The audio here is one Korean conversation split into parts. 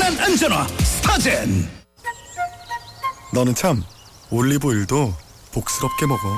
진한 안전화 스타젠. 너는 참 올리브오일도 복스럽게 먹어.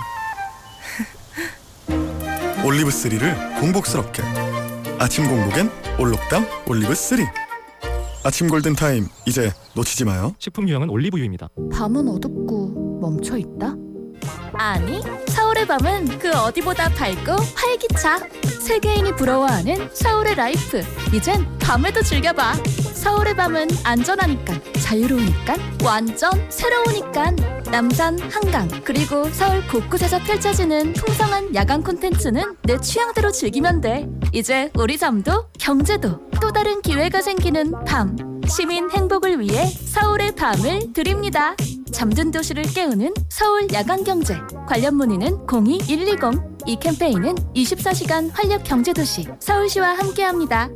올리브3를 공복스럽게. 아침 공복엔 올록담 올리브3. 아침 골든타임 이제 놓치지 마요. 식품 유형은 올리브유입니다. 밤은 어둡고 멈춰있다? 아니, 서울의 밤은 그 어디보다 밝고 활기차. 세계인이 부러워하는 서울의 라이프. 이젠 밤에도 즐겨봐. 서울의 밤은 안전하니까, 자유로우니까, 완전 새로우니까. 남산, 한강, 그리고 서울 곳곳에서 펼쳐지는 풍성한 야간 콘텐츠는 내 취향대로 즐기면 돼. 이제 우리 삶도 경제도 또 다른 기회가 생기는 밤. 시민 행복을 위해 서울의 밤을 드립니다. 잠든 도시를 깨우는 서울 야간경제. 관련 문의는 02-120. 이 캠페인은 24시간 활력경제도시 서울시와 함께합니다.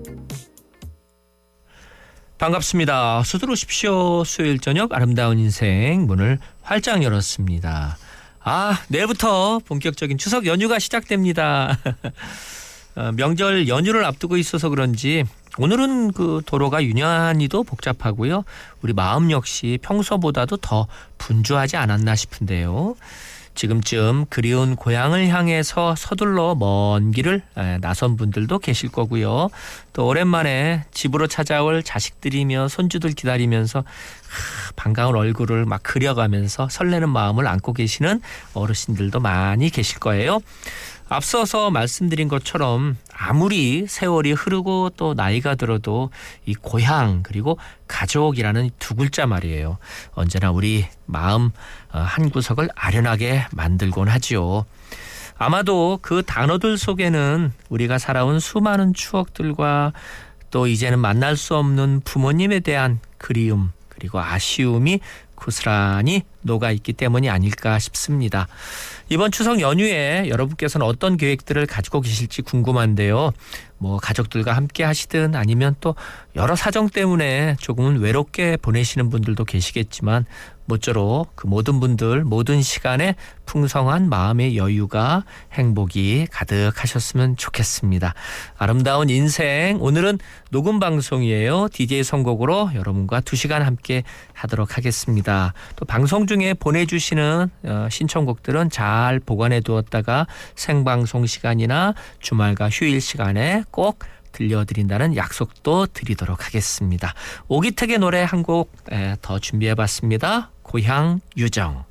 반갑습니다. 서두르십시오. 수요일 저녁 아름다운 인생 문을 활짝 열었습니다. 내일부터 본격적인 추석 연휴가 시작됩니다. 명절 연휴를 앞두고 있어서 그런지 오늘은 그 도로가 유난히도 복잡하고요. 우리 마음 역시 평소보다도 더 분주하지 않았나 싶은데요. 지금쯤 그리운 고향을 향해서 서둘러 먼 길을 나선 분들도 계실 거고요. 또 오랜만에 집으로 찾아올 자식들이며 손주들 기다리면서 반가운 얼굴을 막 그려가면서 설레는 마음을 안고 계시는 어르신들도 많이 계실 거예요. 앞서서 말씀드린 것처럼 아무리 세월이 흐르고 또 나이가 들어도 이 고향 그리고 가족이라는 두 글자 말이에요. 언제나 우리 마음 한 구석을 아련하게 만들곤 하지요. 아마도 그 단어들 속에는 우리가 살아온 수많은 추억들과 또 이제는 만날 수 없는 부모님에 대한 그리움 그리고 아쉬움이 고스란히 녹아있기 때문이 아닐까 싶습니다. 이번 추석 연휴에 여러분께서는 어떤 계획들을 가지고 계실지 궁금한데요. 가족들과 함께 하시든 아니면 또 여러 사정 때문에 조금은 외롭게 보내시는 분들도 계시겠지만 모쪼록 그 모든 분들 모든 시간에 풍성한 마음의 여유가 행복이 가득하셨으면 좋겠습니다. 아름다운 인생 오늘은 녹음 방송이에요. DJ 선곡으로 여러분과 2시간 함께 하도록 하겠습니다. 또 방송 중에 보내주시는 신청곡들은 잘 보관해 두었다가 생방송 시간이나 주말과 휴일 시간에 꼭 들려드린다는 약속도 드리도록 하겠습니다. 오기택의 노래 한 곡 더 준비해봤습니다. 고향 유정.